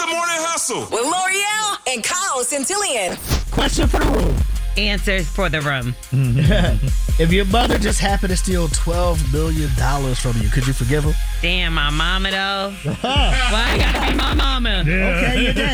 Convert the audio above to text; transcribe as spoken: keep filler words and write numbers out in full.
the morning hustle with L'Oreal and Kyle Centillion. Question for the room. Answers for the room. If your mother just happened to steal twelve million dollars from you, could you forgive her? Damn, my mama though. Why I gotta be my mama? Okay, your dad.